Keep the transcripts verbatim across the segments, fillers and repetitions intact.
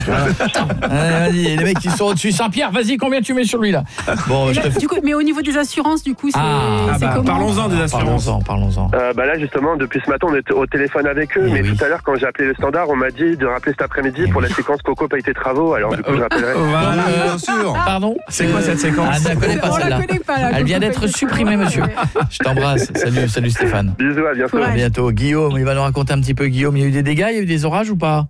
euh, vas-y, les mecs qui sont au-dessus. Saint-Pierre, vas-y, combien tu mets sur lui là? Bon, je là, te... du coup, mais au niveau des assurances, du coup, c'est, ah, c'est bah, comment? Parlons-en des assurances. Parlons-en, parlons-en. Euh, bah là justement depuis ce matin on est au téléphone avec eux, Eh mais oui. tout à l'heure quand j'ai appelé le standard on m'a dit de rappeler cet après-midi Eh pour oui. la séquence Coco paye tes travaux, alors du coup je rappellerai. Voilà. Euh, Bien sûr. Pardon? C'est quoi cette séquence? Ah, je la connais pas On la celle-là. connaît pas, là. Elle vient Coco d'être paye tes supprimée, travaux, monsieur. ouais. Je t'embrasse. Salut, salut Stéphane. Bisous, à bientôt. Ouais. À bientôt. Guillaume, il va nous raconter un petit peu. Guillaume, il y a eu des dégâts, il y a eu des orages ou pas?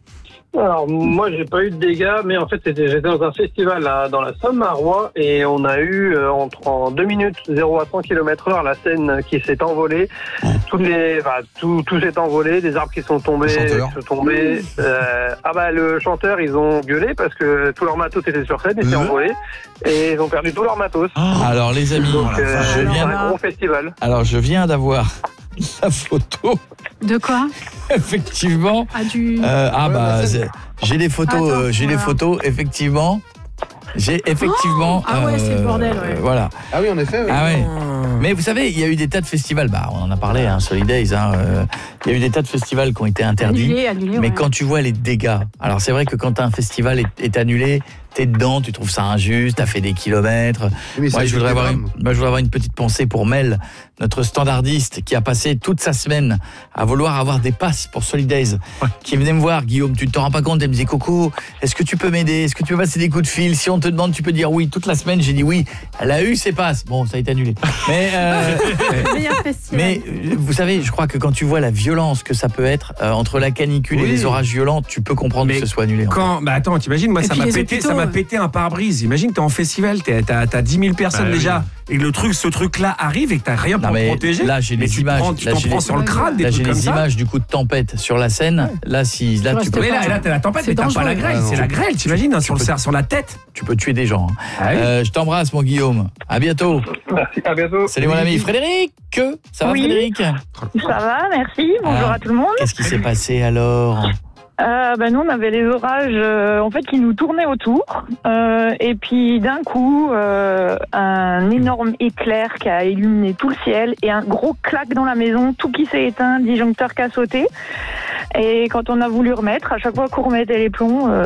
Alors moi j'ai pas eu de dégâts, mais en fait c'était j'étais dans un festival là, dans la Somme à Rouen, et on a eu euh, entre en deux minutes zéro à cent kilomètres heure la scène qui s'est envolée. Toutes les, enfin, tout tout s'est envolé, des arbres qui sont tombés, Le chanteur. qui sont tombés. Euh, ah bah le chanteur ils ont gueulé parce que tout leur matos était sur scène, ils s'est Mhm. envolé et ils ont perdu tout leur matos. Alors les amis, Donc euh, je c'est viens, un gros festival. alors je viens d'avoir la photo. De quoi? Effectivement. Ah, du... Euh, ah Ouais, bah bah, c'est- j'ai les photos, Attends, euh, j'ai les voilà. photos. Effectivement, j'ai effectivement. Oh, ah ouais, c'est le bordel, ouais. Voilà. Ah oui, en effet. Oui. Ah ouais. Mais vous savez, il y a eu des tas de festivals. Bah, on en a parlé, hein, Solidays. Hein, euh, il y a eu des tas de festivals qui ont été interdits. Annulé, annulé, Mais ouais. quand tu vois les dégâts, alors c'est vrai que quand un festival est, est annulé, t'es dedans, tu trouves ça injuste, t'as fait des kilomètres. Oui, mais ça Moi, je voudrais évite avoir des une, drames. moi, je voudrais avoir une petite pensée pour Mel, notre standardiste, qui a passé toute sa semaine à vouloir avoir des passes pour Solidays, Ouais. qui venait me voir, Guillaume, tu ne te rends pas compte, elle me disait, Coco, est-ce que tu peux m'aider? Est-ce que tu peux passer des coups de fil? Si on te demande, tu peux dire oui. Toute la semaine, j'ai dit oui. Elle a eu ses passes. Bon, ça a été annulé. Mais, euh, Le meilleur festival. mais euh, vous savez, je crois que quand tu vois la violence que ça peut être euh, entre la canicule et Oui. les orages violents, tu peux comprendre Mais que ce soit annulé. en fait. Quand, bah attends, t'imagines, moi Et ça puis m'a les pété, hôpitaux, ça m'a ouais. pété un pare-brise. Imagine, t'es en festival, t'es- t'as t'as dix mille personnes Bah oui. déjà, et que le truc, ce truc-là arrive et que t'as rien Non, pour te mais protéger. là, j'ai mais les tu images. prends- tu Là, t'en j'ai prends les- sur le crâne, des Là, j'ai trucs comme les ça. images du coup de tempête sur la scène. Là, si, là, Ouais, tu c'était peux, Mais là, là t'as la tempête, C'est mais t'as pas la dangereux. grêle, Ah, non. c'est la grêle, t'imagines, hein, sur, le, peux- sur la tête. tu peux tuer des gens. hein. Ah oui. Euh, je t'embrasse, mon Guillaume. À bientôt. Merci, à bientôt. Salut, mon ami. Frédéric, ça va, Oui. Frédéric? Ça va, merci. Bonjour Ah. à tout le monde. Qu'est-ce qui s'est passé alors? Euh, ben nous, on avait les orages euh, en fait qui nous tournaient autour. Euh, et puis d'un coup, euh, un énorme éclair qui a illuminé tout le ciel et un gros claque dans la maison, tout qui s'est éteint, disjoncteur qui a sauté. Et quand on a voulu remettre, à chaque fois qu'on remettait les plombs, euh,